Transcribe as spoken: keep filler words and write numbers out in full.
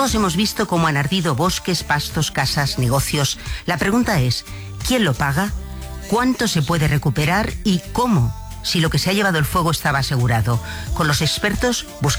Todos hemos visto cómo han ardido bosques, pastos, casas, negocios. La pregunta es, ¿quién lo paga? ¿Cuánto se puede recuperar? ¿Y cómo? Si lo que se ha llevado el fuego estaba asegurado. Con los expertos buscamos